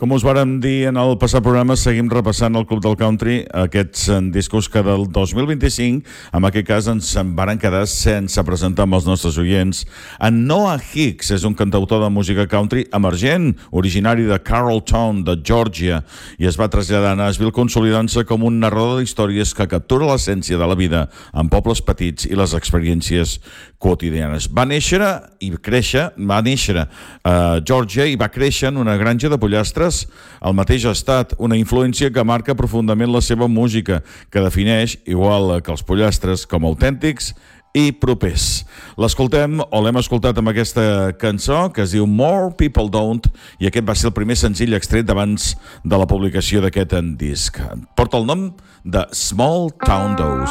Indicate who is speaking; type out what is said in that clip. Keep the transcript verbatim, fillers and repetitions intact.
Speaker 1: Com us vàrem dir en el passat programa, seguim repassant el Club del Country, aquests discos que del dos mil vint-i-cinc, en aquest cas, ens en varen quedar sense presentar amb els nostres oients. En Noah Hicks és un cantautor de música country emergent, originari de Carrollton, de Georgia, i es va traslladar a Nashville consolidant-se com un narrador d'històries que captura l'essència de la vida en pobles petits i les experiències quotidianes. Va néixer i créixer, va néixer a Georgia i va créixer en una granja de pollastres al mateix estat, una influència que marca profundament la seva música, que defineix, igual que els pollastres, com autèntics i propers. L'escoltem, o l'hem escoltat amb aquesta cançó, que es diu More People Don't, i aquest va ser el primer senzill extret d'abans de la publicació d'aquest disc. Porta el nom de Small Town Dose.